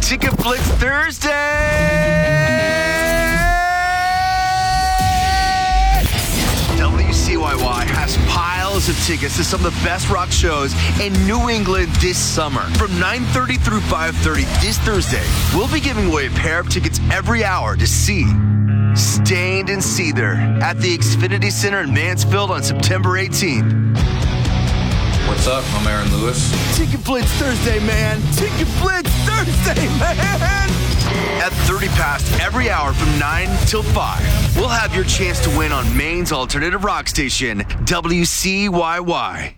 Ticket Blitz Thursday! WCYY has piles of tickets to some of the best rock shows in New England this summer. From 9:30 through 5:30 this Thursday, we'll be giving away a pair of tickets every hour to see Stained and Seether at the Xfinity Center in Mansfield on September 18th. What's up? I'm Aaron Lewis. Ticket Blitz Thursday, man. Ticket Blitz Thursday, man. At 30 past every hour from 9 till 5, we'll have your chance to win on Maine's alternative rock station, WCYY.